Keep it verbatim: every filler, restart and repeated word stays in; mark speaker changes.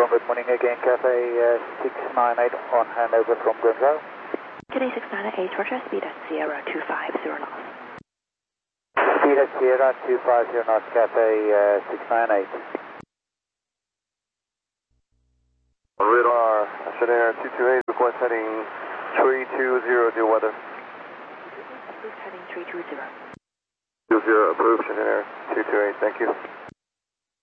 Speaker 1: Bravo, good morning again, Cafe uh, six nine eight on handover from Glenville.
Speaker 2: Today six nine eight, Roger, speed at Sierra two five zero knots.
Speaker 1: Speed at Sierra two five zero knots, Cafe uh, six nine eight.
Speaker 3: Radar, Cheniere two two eight, request heading three two zero, deal weather.
Speaker 2: Approved heading three two zero.
Speaker 3: two zero, approved, Cheniere two two eight, thank you.